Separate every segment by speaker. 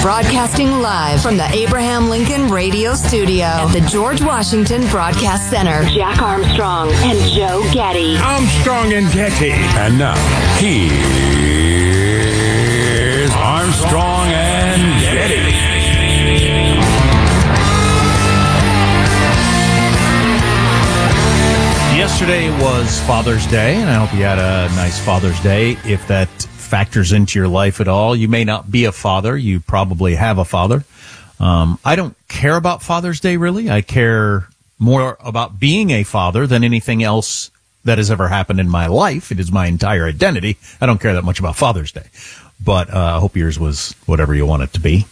Speaker 1: Broadcasting live from the Abraham Lincoln Radio Studio at the George Washington Broadcast Center. Jack Armstrong and Joe Getty.
Speaker 2: Armstrong and Getty.
Speaker 3: And now, here's Armstrong and Getty.
Speaker 4: Yesterday was Father's Day, and I hope you had a nice Father's Day. If that factors into your life at all, you may not be a father. You probably have a father. I don't care about Father's Day, really. I care more about being a father than anything else that has ever happened in my life. It is my entire identity. I don't care that much about Father's Day. But I hope yours was whatever you want it to be.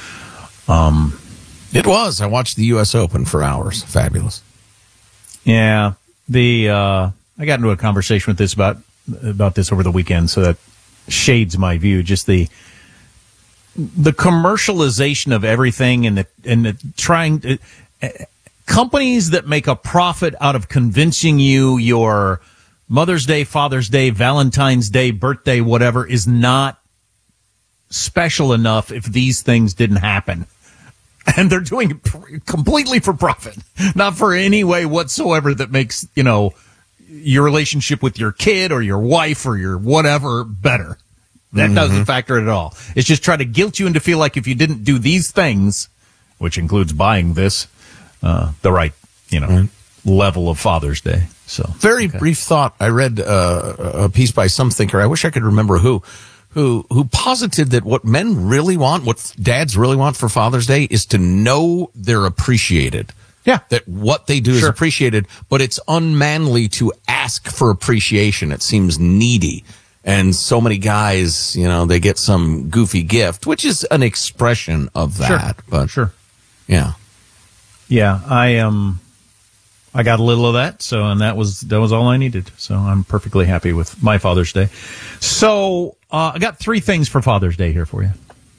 Speaker 2: It was. I watched the U.S. Open for hours. Fabulous.
Speaker 4: Yeah. I got into a conversation with this about this over the weekend, so that shades my view. Just the commercialization of everything and the trying to, companies that make a profit out of convincing you your Mother's Day, Father's Day, Valentine's Day, birthday, whatever is not special enough if these things didn't happen. And they're doing it completely for profit, not for any way whatsoever that makes, your relationship with your kid or your wife or your whatever better. That doesn't factor at all. It's just try to guilt you into feel like if you didn't do these things, which includes buying this, the right, level of Father's Day. So
Speaker 2: very brief thought. I read a piece by some thinker. I wish I could remember who posited that what men really want, what dads really want for Father's Day is to know they're appreciated.
Speaker 4: Yeah.
Speaker 2: That what they do is appreciated, but it's unmanly to ask for appreciation. It seems needy. And so many guys, they get some goofy gift, which is an expression of that. But yeah.
Speaker 4: Yeah, I got a little of that, and that was all I needed. So I'm perfectly happy with my Father's Day. So I got 3 things for Father's Day here for you.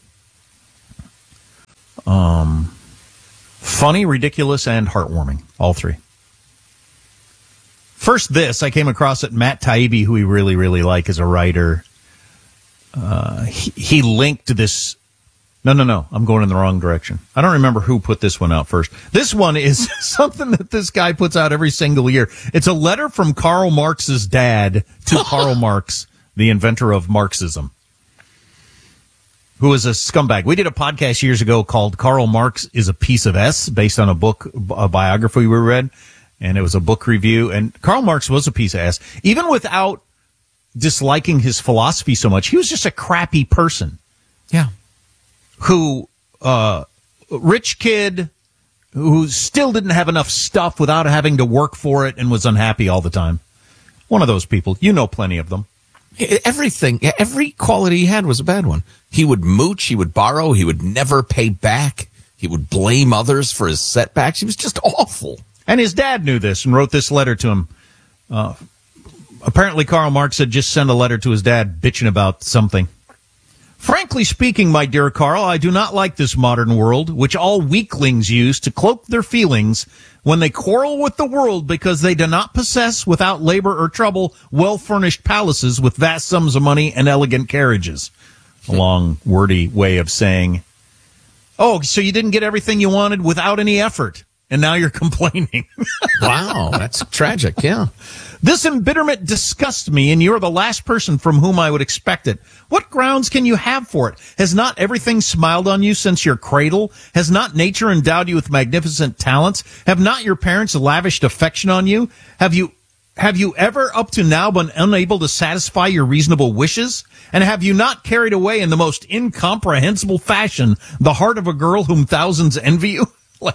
Speaker 4: Funny, ridiculous, and heartwarming. All 3. First, I came across it. Matt Taibbi, who we really, really like as a writer. He linked this. No. I'm going in the wrong direction. I don't remember who put this one out first. This one is something that this guy puts out every single year. It's a letter from Karl Marx's dad to Karl Marx, the inventor of Marxism, who is a scumbag. We did a podcast years ago called Karl Marx is a Piece of S, based on a biography we read, and it was a book review. And Karl Marx was a piece of S. Even without disliking his philosophy so much, he was just a crappy person.
Speaker 2: Yeah.
Speaker 4: Who, rich kid who still didn't have enough stuff without having to work for it and was unhappy all the time. One of those people. Plenty of them.
Speaker 2: Everything, every quality he had was a bad one. He would mooch, he would borrow, he would never pay back. He would blame others for his setbacks. He was just awful.
Speaker 4: And his dad knew this and wrote this letter to him. Apparently Karl Marx had just sent a letter to his dad bitching about something. Frankly speaking, my dear Karl, I do not like this modern world, which all weaklings use to cloak their feelings when they quarrel with the world because they do not possess, without labor or trouble, well-furnished palaces with vast sums of money and elegant carriages. A long, wordy way of saying, oh, so you didn't get everything you wanted without any effort, and now you're complaining.
Speaker 2: Wow, that's tragic, yeah.
Speaker 4: This embitterment disgusts me, and you're the last person from whom I would expect it. What grounds can you have for it? Has not everything smiled on you since your cradle? Has not nature endowed you with magnificent talents? Have not your parents lavished affection on you? Have you ever up to now been unable to satisfy your reasonable wishes? And have you not carried away in the most incomprehensible fashion the heart of a girl whom thousands envy you?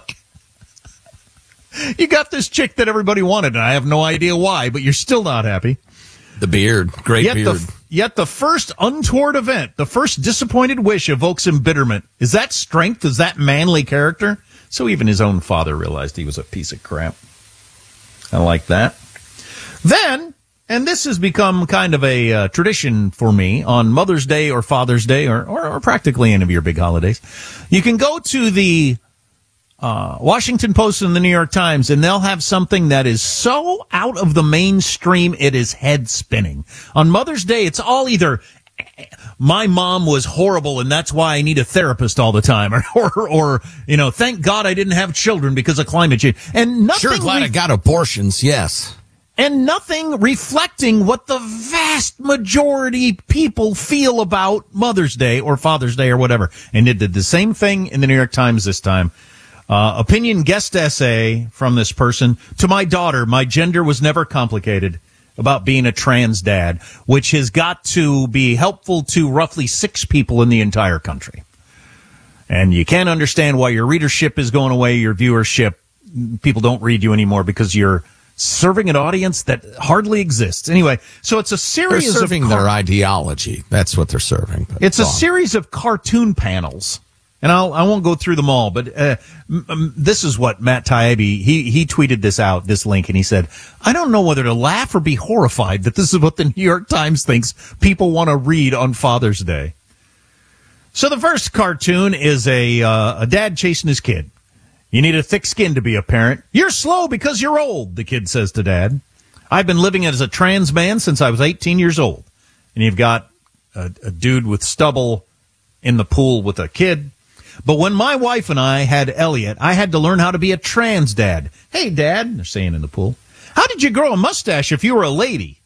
Speaker 4: You got this chick that everybody wanted, and I have no idea why, but you're still not happy.
Speaker 2: The beard. Great beard.
Speaker 4: Yet the first untoward event, the first disappointed wish evokes embitterment. Is that strength? Is that manly character? So even his own father realized he was a piece of crap. I like that. Then, and this has become kind of a tradition for me, on Mother's Day or Father's Day or practically any of your big holidays, you can go to the Washington Post and the New York Times, and they'll have something that is so out of the mainstream, it is head spinning. On Mother's Day, it's all either my mom was horrible and that's why I need a therapist all the time, or thank God I didn't have children because of climate change, and nothing.
Speaker 2: Sure glad I got abortions. Yes.
Speaker 4: And nothing reflecting what the vast majority people feel about Mother's Day or Father's Day or whatever. And it did the same thing in the New York Times this time. Opinion guest essay from this person. To my daughter, my gender was never complicated, about being a trans dad, which has got to be helpful to roughly 6 people in the entire country. And you can't understand why your readership is going away, your viewership. People don't read you anymore because you're serving an audience that hardly exists. Anyway, so it's a series
Speaker 2: they're serving their ideology. That's what they're serving.
Speaker 4: It's a series of cartoon panels. And I won't go through them all, but this is what Matt Taibbi, he tweeted this out, this link, and he said, I don't know whether to laugh or be horrified that this is what the New York Times thinks people want to read on Father's Day. So the first cartoon is a dad chasing his kid. You need a thick skin to be a parent. You're slow because you're old, the kid says to dad. I've been living as a trans man since I was 18 years old. And you've got a dude with stubble in the pool with a kid. But when my wife and I had Elliot, I had to learn how to be a trans dad. Hey, Dad, they're saying in the pool. How did you grow a mustache if you were a lady?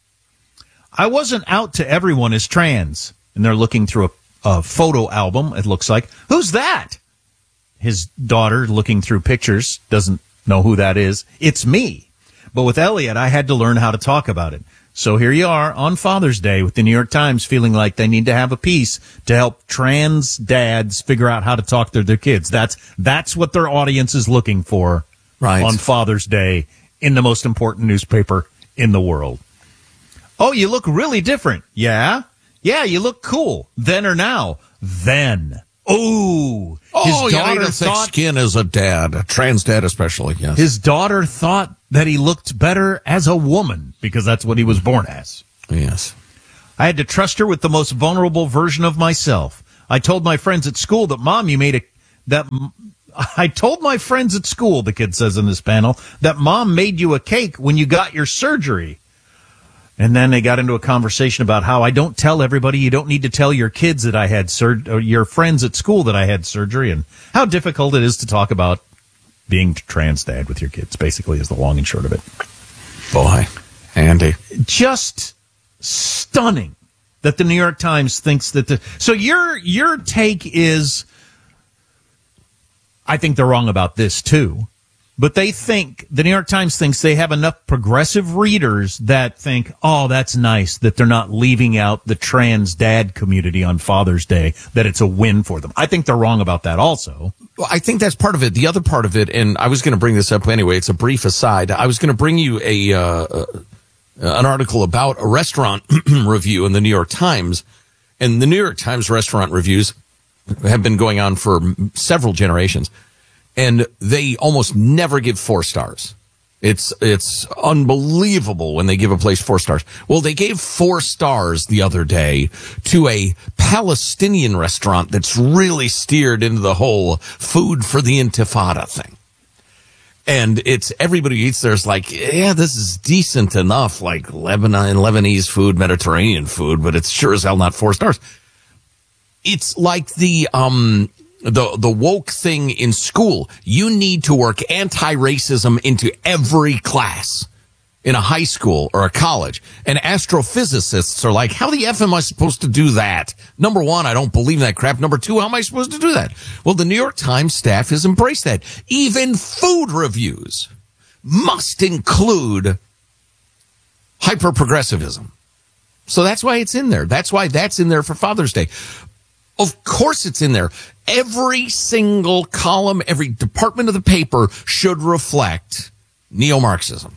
Speaker 4: I wasn't out to everyone as trans. And they're looking through a photo album, it looks like. Who's that? His daughter, looking through pictures, doesn't know who that is. It's me. But with Elliot, I had to learn how to talk about it. So here you are on Father's Day with the New York Times feeling like they need to have a piece to help trans dads figure out how to talk to their kids. That's what their audience is looking for on Father's Day in the most important newspaper in the world. Oh, you look really different. Yeah? Yeah, you look cool. Then or now? Then. Oh,
Speaker 2: his daughter thought skin as a dad, a trans dad especially, yes.
Speaker 4: His daughter thought that he looked better as a woman because that's what he was born as.
Speaker 2: Yes.
Speaker 4: I had to trust her with the most vulnerable version of myself. I told my friends at school that I told my friends at school, the kid says in this panel, that mom made you a cake when you got your surgery. And then they got into a conversation about how I don't tell everybody, you don't need to tell your kids that I had surgery, or your friends at school that I had surgery, and how difficult it is to talk about being trans dad with your kids, basically, is the long and short of it.
Speaker 2: Boy, Andy.
Speaker 4: Just stunning that the New York Times thinks that so your take is, I think they're wrong about this too. But the New York Times thinks they have enough progressive readers that think, oh, that's nice that they're not leaving out the trans dad community on Father's Day, that it's a win for them. I think they're wrong about that also.
Speaker 2: Well, I think that's part of it. The other part of it, and I was going to bring this up anyway, it's a brief aside. I was going to bring you an article about a restaurant review in the New York Times. And the New York Times restaurant reviews have been going on for several generations. And they almost never give 4 stars. It's unbelievable when they give a place 4 stars. Well, they gave 4 stars the other day to a Palestinian restaurant that's really steered into the whole food for the Intifada thing. And it's everybody who eats there is like, yeah, this is decent enough, like Lebanese food, Mediterranean food, but it's sure as hell not 4 stars. It's like the woke thing in school. You need to work anti-racism into every class in a high school or a college. And astrophysicists are like, how the F am I supposed to do that? Number one, I don't believe in that crap. Number two, how am I supposed to do that? Well, the New York Times staff has embraced that. Even food reviews must include hyper-progressivism. So that's why it's in there. That's why that's in there for Father's Day. Of course it's in there. Every single column, every department of the paper should reflect neo-Marxism.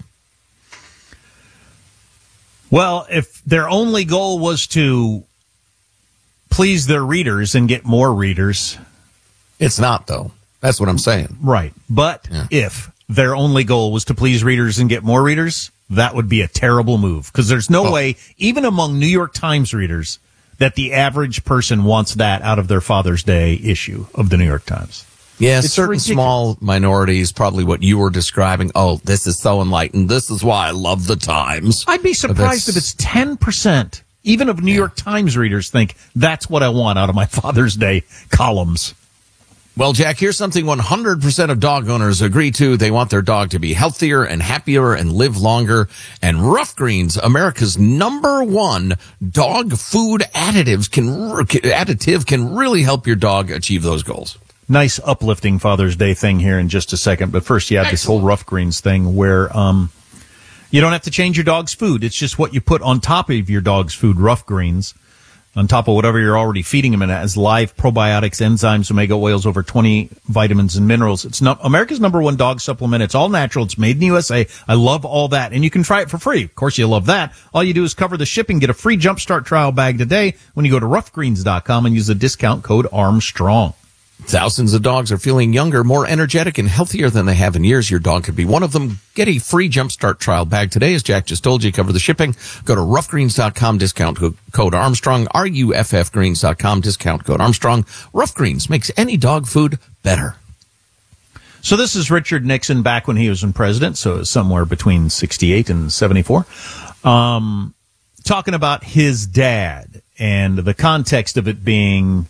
Speaker 4: Well, if their only goal was to please their readers and get more readers.
Speaker 2: It's not, though. That's what I'm saying.
Speaker 4: Right. But if their only goal was to please readers and get more readers, that would be a terrible move. Because there's no way, even among New York Times readers, that the average person wants that out of their Father's Day issue of the New York Times.
Speaker 2: Yes, it's certain small minorities, probably what you were describing. Oh, this is so enlightened. This is why I love the Times.
Speaker 4: I'd be surprised if it's 10%. even of New York Times readers think that's what I want out of my Father's Day columns.
Speaker 2: Well, Jack, here's something 100% of dog owners agree to. They want their dog to be healthier and happier and live longer. And Rough Greens, America's #1 dog food additive, can really help your dog achieve those goals.
Speaker 4: Nice uplifting Father's Day thing here in just a second. But first, you have this whole Rough Greens thing where you don't have to change your dog's food. It's just what you put on top of your dog's food, Rough Greens. On top of whatever you're already feeding them, and it has live probiotics, enzymes, omega oils, over 20 vitamins and minerals. It's not America's #1 dog supplement. It's all natural. It's made in the USA. I love all that. And you can try it for free. Of course, you love that. All you do is cover the shipping. Get a free Jumpstart trial bag today when you go to roughgreens.com and use the discount code Armstrong.
Speaker 2: Thousands of dogs are feeling younger, more energetic, and healthier than they have in years. Your dog could be one of them. Get a free Jumpstart trial bag today. As Jack just told you, cover the shipping. Go to roughgreens.com, discount code Armstrong, RUFFgreens.com, discount code Armstrong. Rough Greens makes any dog food better.
Speaker 4: So this is Richard Nixon back when he was in president, so somewhere between 68 and 74, talking about his dad and the context of it being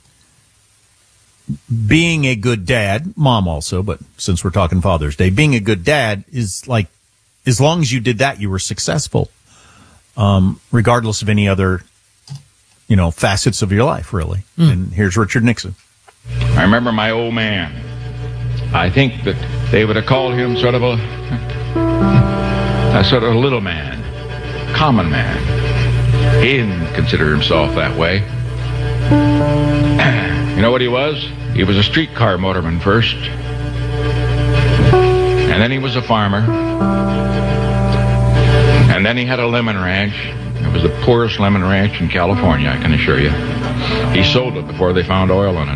Speaker 4: a good dad, mom also, but since we're talking Father's Day, being a good dad is like, as long as you did that, you were successful, regardless of any other, facets of your life, really. And here's Richard Nixon.
Speaker 5: I remember my old man. I think that they would have called him sort of a little man, common man. He didn't consider himself that way. You know what he was? He was a streetcar motorman first. And then he was a farmer. And then he had a lemon ranch. It was the poorest lemon ranch in California, I can assure you. He sold it before they found oil in it.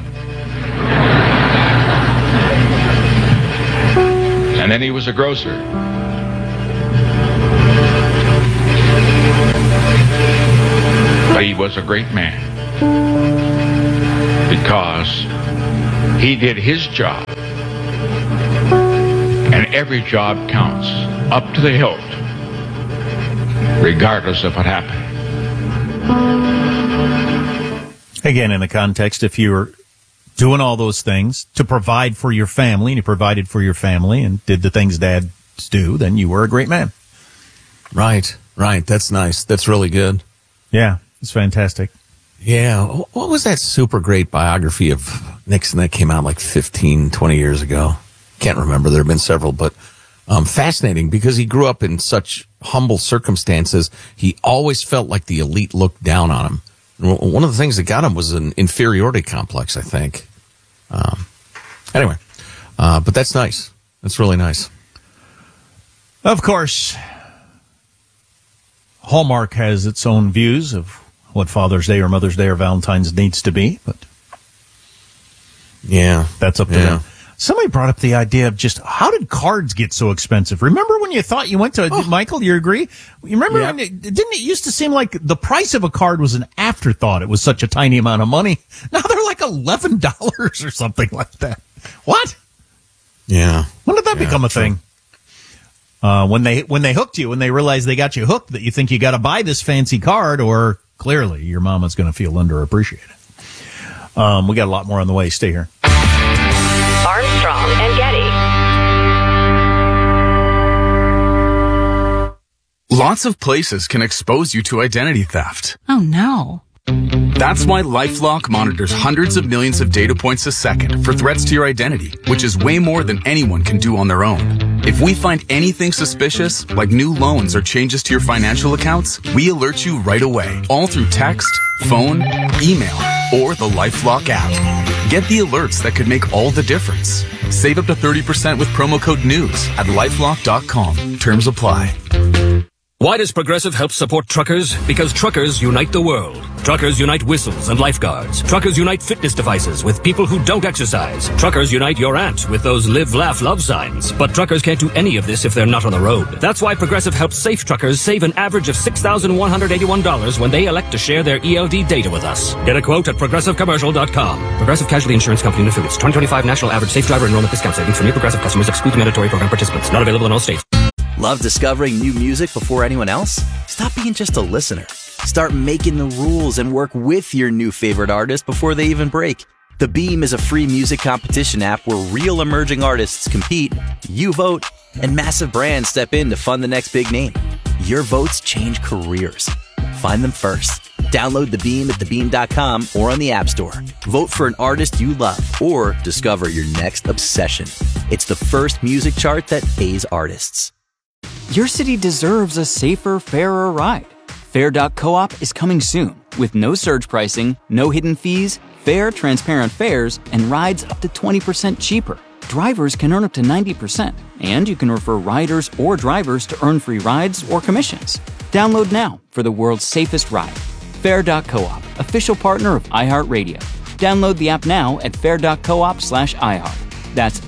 Speaker 5: And then he was a grocer. But he was a great man. Because he did his job, and every job counts, up to the hilt, regardless of what happened.
Speaker 4: Again, in the context, if you're doing all those things to provide for your family, and you provided for your family and did the things dads do, then you were a great man.
Speaker 2: Right. That's nice. That's really good.
Speaker 4: Yeah, it's fantastic.
Speaker 2: Yeah. What was that super great biography of Nixon that came out like 15, 20 years ago? Can't remember. There have been several, but fascinating because he grew up in such humble circumstances. He always felt like the elite looked down on him. One of the things that got him was an inferiority complex, I think. Anyway, but that's nice. That's really nice.
Speaker 4: Of course, Hallmark has its own views of what Father's Day or Mother's Day or Valentine's needs to be, but yeah, that's up to them. Somebody brought up the idea of just how did cards get so expensive? Remember when you thought you went to Michael? You agree? You remember when didn't it used to seem like the price of a card was an afterthought? It was such a tiny amount of money. Now they're like $11 or something like that. What?
Speaker 2: Yeah.
Speaker 4: When did that become a thing? When they hooked you, when they realized they got you hooked, that you think you got to buy this fancy card, or clearly your mama's going to feel underappreciated. We got a lot more on the way. Stay here.
Speaker 1: Armstrong and Getty.
Speaker 6: Lots of places can expose you to identity theft.
Speaker 7: Oh, no.
Speaker 6: That's why LifeLock monitors hundreds of millions of data points a second for threats to your identity, which is way more than anyone can do on their own. If we find anything suspicious, like new loans or changes to your financial accounts, we alert you right away, all through text, phone, email, or the LifeLock app. Get the alerts that could make all the difference. Save up to 30% with promo code NEWS at LifeLock.com. Terms apply.
Speaker 8: Why does Progressive help support truckers? Because truckers unite the world. Truckers unite whistles and lifeguards. Truckers unite fitness devices with people who don't exercise. Truckers unite your aunt with those live, laugh, love signs. But truckers can't do any of this if they're not on the road. That's why Progressive helps safe truckers save an average of $6,181 when they elect to share their ELD data with us. Get a quote at ProgressiveCommercial.com. Progressive Casualty Insurance Company and Affiliates. 2025 National Average Safe Driver Enrollment Discount Savings for new Progressive customers exclude mandatory program participants. Not available in all states.
Speaker 9: Love discovering new music before anyone else? Stop being just a listener.
Speaker 7: Start making the rules and work with your new favorite artist before they even break. The Beam is a free music competition app where real emerging artists compete, you vote, and massive brands step in to fund the next big name. Your votes change careers. Find them first. Download The Beam at thebeam.com or on the App Store. Vote for an artist you love or discover your next obsession. It's the first music chart that pays artists.
Speaker 9: Your city deserves a safer, fairer ride. Fair.coop is coming soon with no surge pricing, no hidden fees, fair, transparent fares, and rides up to 20% cheaper. Drivers can earn up to 90%, and you can refer riders or drivers to earn free rides or commissions. Download now for the world's safest ride. Fair.coop, official partner of iHeartRadio. Download the app now at fair.coop/iHeart. That's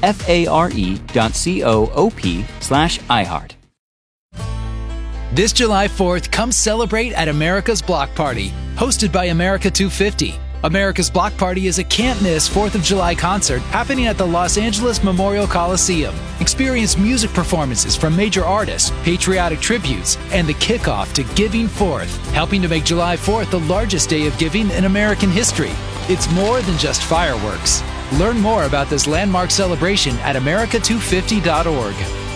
Speaker 9: FARE.coop/iHeart.
Speaker 10: This July 4th, come celebrate at America's Block Party, hosted by America 250. America's Block Party is a can't-miss 4th of July concert happening at the Los Angeles Memorial Coliseum. Experience music performances from major artists, patriotic tributes, and the kickoff to Giving Forth, helping to make July 4th the largest day of giving in American history. It's more than just fireworks. Learn more about this landmark celebration at america250.org.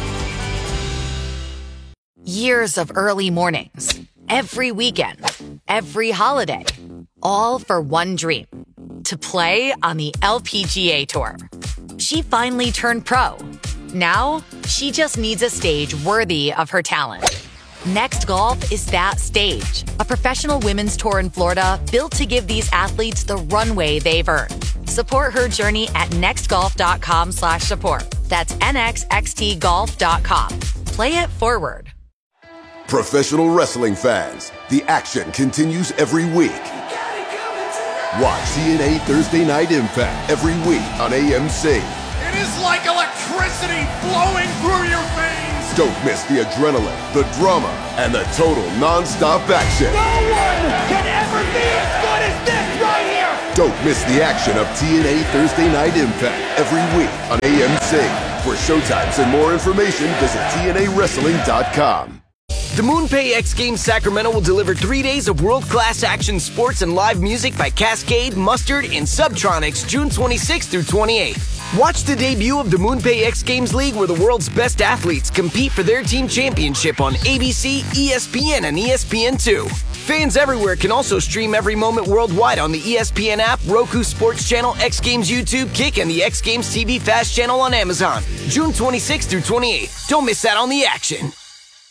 Speaker 11: Years of early mornings, every weekend, every holiday, all for one dream, to play on the LPGA Tour. She finally turned pro. Now, she just needs a stage worthy of her talent. Next Golf is that stage, a professional women's tour in Florida built to give these athletes the runway they've earned. Support her journey at nextgolf.com/support. That's nxxtgolf.com. Play it forward.
Speaker 12: Professional wrestling fans, the action continues every week. Watch TNA Thursday Night Impact every week on AMC.
Speaker 3: It is like electricity flowing through your veins.
Speaker 12: Don't miss the adrenaline, the drama, and the total non-stop action.
Speaker 3: No one can ever be as good as this right here.
Speaker 12: Don't miss the action of TNA Thursday Night Impact every week on AMC. For showtimes and more information, visit TNAWrestling.com.
Speaker 13: The MoonPay X Games Sacramento will deliver 3 days of world-class action sports and live music by Cascade, Mustard, and Subtronics June 26th through 28th. Watch the debut of the MoonPay X Games League where the world's best athletes compete for their team championship on ABC, ESPN, and ESPN2. Fans everywhere can also stream every moment worldwide on the ESPN app, Roku Sports Channel, X Games YouTube, Kick, and the X Games TV Fast channel on Amazon. June 26th through 28th. Don't miss out on the action.